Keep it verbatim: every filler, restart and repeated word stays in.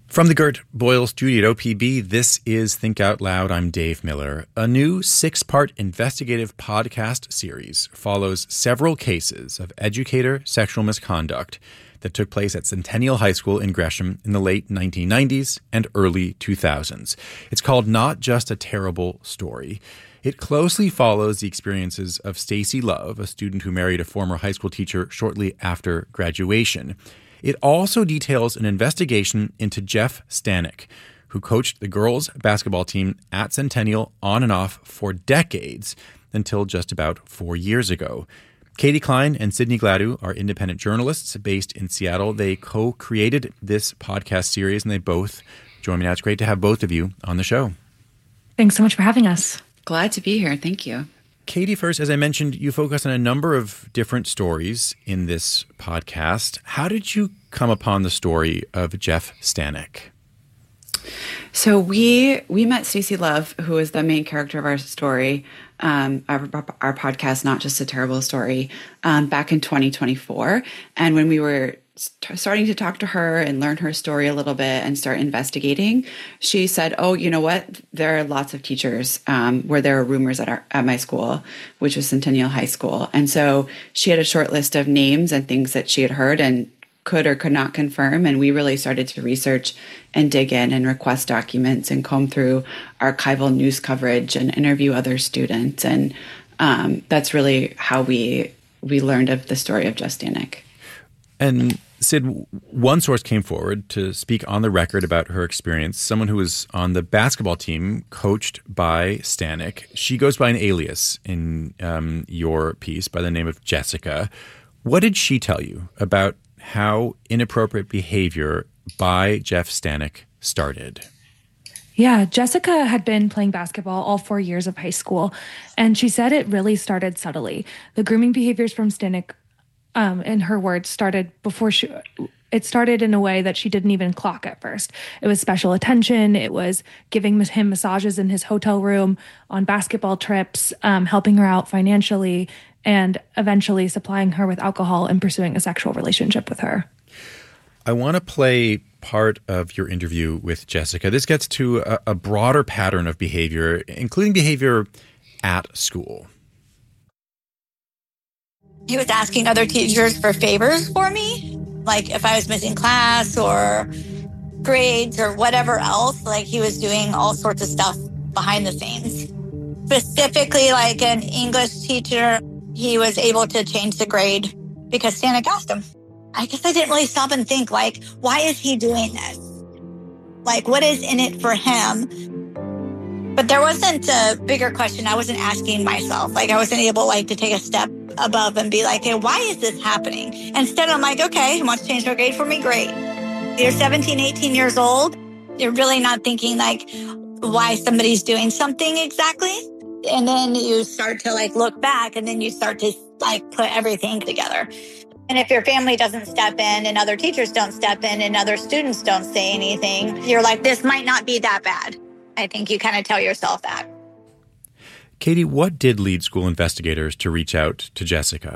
From the Gert Boyle Studio at O P B, this is Think Out Loud. I'm Dave Miller. A new six-part investigative podcast series follows several cases of educator sexual misconduct that took place at Centennial High School in Gresham in the late nineteen nineties and early two thousands. It's called Not Just a Terrible Story. It closely follows the experiences of Stacy Love, a student who married a former high school teacher shortly after graduation. It also details an investigation into Jeff Stanek, who coached the girls' basketball team at Centennial on and off for decades until just about four years ago. Katie Klein and Sydney Gladue are independent journalists based in Seattle. They co-created this podcast series, and they both join me now. It's great to have both of you on the show. Thanks so much for having us. Glad to be here. Thank you. Katie, first, as I mentioned, you focus on a number of different stories in this podcast. How did you come upon the story of Jeff Stanek? So we we met Stacy Love, who is the main character of our story, um, our, our podcast, Not Just a Terrible Story, um, back in twenty twenty-four. And when we were st- starting to talk to her and learn her story a little bit and start investigating, she said, oh, you know what? There are lots of teachers um, where there are rumors at, our, at my school, which was Centennial High School. And so she had a short list of names and things that she had heard and could or could not confirm. And we really started to research and dig in and request documents and comb through archival news coverage and interview other students. And um, that's really how we we learned of the story of Jeff Stanek. And Sid, one source came forward to speak on the record about her experience, someone who was on the basketball team coached by Stanek. She goes by an alias in um, your piece by the name of Jessica. What did she tell you about how inappropriate behavior by Jeff Stanek started? Yeah, Jessica had been playing basketball all four years of high school, and she said it really started subtly. The grooming behaviors from Stanek, um, in her words, started before she... It started in a way that she didn't even clock at first. It was special attention. It was giving him massages in his hotel room, on basketball trips, um, helping her out financially, and eventually supplying her with alcohol and pursuing a sexual relationship with her. I want to play part of your interview with Jessica. This gets to a, a broader pattern of behavior, including behavior at school. He was asking other teachers for favors for me, like if I was missing class or grades or whatever else. Like he was doing all sorts of stuff behind the scenes. Specifically, like an English teacher, he was able to change the grade because Stanek asked him. I guess I didn't really stop and think, like, why is he doing this? Like, what is in it for him? But there wasn't a bigger question I wasn't asking myself. Like, I wasn't able, like, to take a step above and be like, hey, why is this happening? Instead, I'm like, okay, he wants to change their grade for me, great. You're seventeen, eighteen years old. You're really not thinking, like, why somebody's doing something exactly. And then you start to, like, look back, and then you start to, like, put everything together. And if your family doesn't step in and other teachers don't step in and other students don't say anything, you're like, this might not be that bad. I think you kind of tell yourself that. Katie, what did lead school investigators to reach out to Jessica?